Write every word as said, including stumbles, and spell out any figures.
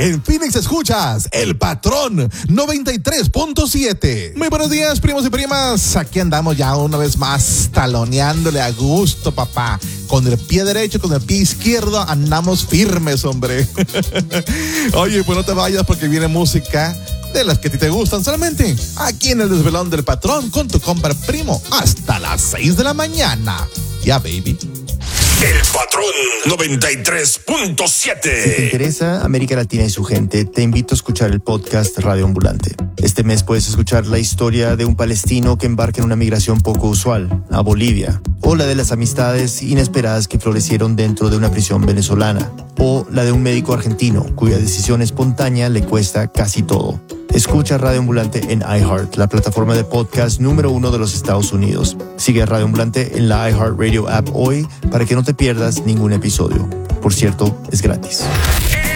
En Phoenix escuchas El Patrón noventa y tres punto siete. Muy buenos días, primos y primas. Aquí andamos ya una vez más taloneándole a gusto, papá. Con el pie derecho, con el pie izquierdo, andamos firmes, hombre. Oye, pues no te vayas porque viene música de las que a ti te gustan, solamente aquí en el Desvelón del Patrón con tu compa primo hasta las seis de la mañana. Ya, baby. El Patrón noventa y tres punto siete. Si te interesa América Latina y su gente, te invito a escuchar el podcast Radio Ambulante. Este mes puedes escuchar la historia de un palestino que embarca en una migración poco usual a Bolivia, o la de las amistades inesperadas que florecieron dentro de una prisión venezolana, o la de un médico argentino cuya decisión espontánea le cuesta casi todo. Escucha Radio Ambulante en iHeart, la plataforma de podcast número uno de los Estados Unidos. Sigue a Radio Ambulante en la iHeartRadio app hoy para que no te pierdas ningún episodio. Por cierto, es gratis.